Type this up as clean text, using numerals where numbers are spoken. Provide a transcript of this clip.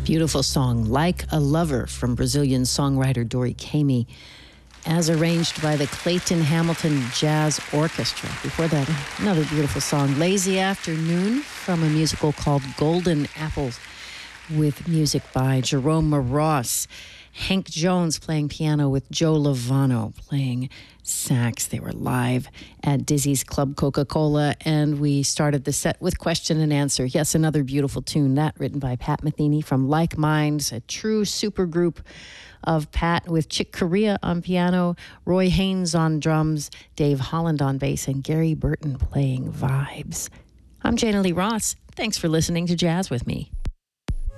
Beautiful song, Like a Lover, from Brazilian songwriter Dori Caymmi, as arranged by the Clayton Hamilton Jazz Orchestra. Before that, another beautiful song, Lazy Afternoon, from a musical called Golden Apples, with music by Jerome Ross. Hank Jones playing piano with Joe Lovano playing sax. They were live at Dizzy's Club Coca-Cola, and we started the set with Question and Answer. Yes, another beautiful tune, that written by Pat Metheny from Like Minds, a true supergroup of Pat with Chick Corea on piano, Roy Haynes on drums, Dave Holland on bass, and Gary Burton playing vibes. I'm Jana Lee Ross. Thanks for listening to Jazz with Me.